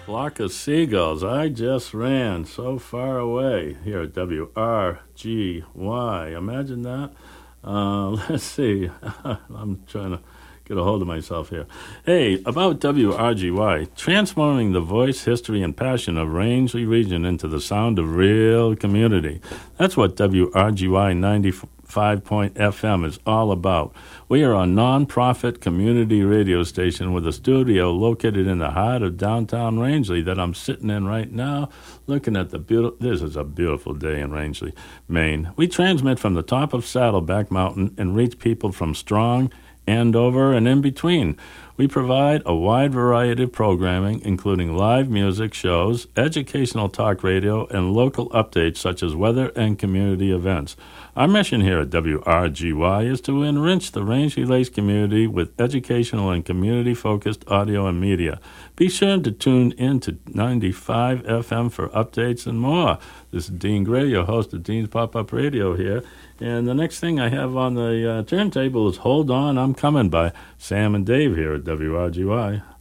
Flock of seagulls, I just ran so far away here at WRGY. Imagine that. Let's see. I'm trying to get a hold of myself here. Hey, about WRGY, transforming the voice, history, and passion of Rangeley Region into the sound of real community. That's what WRGY 95.FM is all about. We are a non-profit community radio station with a studio located in the heart of downtown Rangeley that I'm sitting in right now, looking at the beautiful. This is a beautiful day in Rangeley, Maine. We transmit from the top of Saddleback Mountain and reach people from Strong, Andover, and in between. We provide a wide variety of programming, including live music shows, educational talk radio, and local updates such as weather and community events. Our mission here at WRGY is to enrich the Rangeley Lakes community with educational and community-focused audio and media. Be sure to tune in to 95 FM for updates and more. This is Dean Gray, your host of Dean's Pop-Up Radio here. And the next thing I have on the turntable is Hold On, I'm Coming by Sam and Dave here at WRGY.